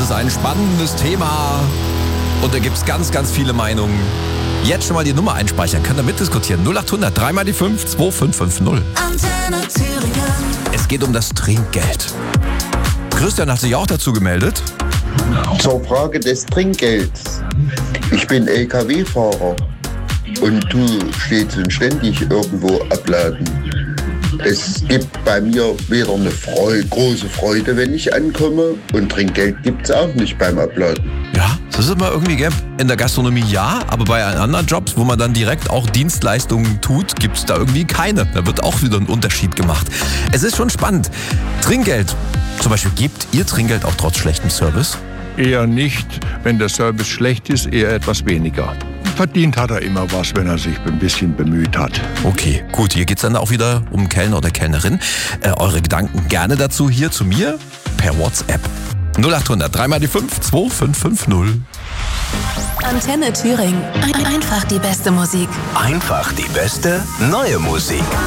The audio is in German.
ist ein spannendes Thema und da gibt es ganz, ganz viele Meinungen. Jetzt schon mal die Nummer einspeichern, könnt ihr mitdiskutieren. 0800 3 mal die 5 2550. Antenne Thüringen. Es geht um das Trinkgeld. Christian hat sich auch dazu gemeldet. Zur Frage des Trinkgelds. Ich bin LKW-Fahrer und tu stets und ständig irgendwo abladen. Es gibt bei mir weder eine große Freude, wenn ich ankomme, und Trinkgeld gibt es auch nicht beim Abladen. Ja, das ist immer irgendwie, gell? In der Gastronomie ja, aber bei anderen Jobs, wo man dann direkt auch Dienstleistungen tut, gibt es da irgendwie keine. Da wird auch wieder ein Unterschied gemacht. Es ist schon spannend. Trinkgeld. Zum Beispiel, gebt ihr Trinkgeld auch trotz schlechtem Service? Eher nicht, wenn der Service schlecht ist, eher etwas weniger. Verdient hat er immer was, wenn er sich ein bisschen bemüht hat. Okay, gut. Hier geht es dann auch wieder um Kellner oder Kellnerin. Eure Gedanken gerne dazu hier zu mir per WhatsApp. 0800 3 mal die 5 2550. Antenne Thüringen. Einfach die beste Musik. Einfach die beste neue Musik.